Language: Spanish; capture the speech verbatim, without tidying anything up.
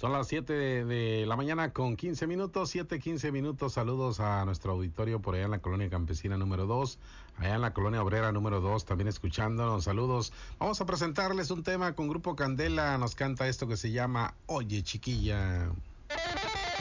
Son las siete de, de la mañana con quince minutos, siete quince minutos. Saludos a nuestro auditorio por allá en la colonia campesina número dos, allá en la colonia obrera número dos, también escuchándonos. Saludos. Vamos a presentarles un tema con Grupo Candela. Nos canta esto que se llama Oye Chiquilla.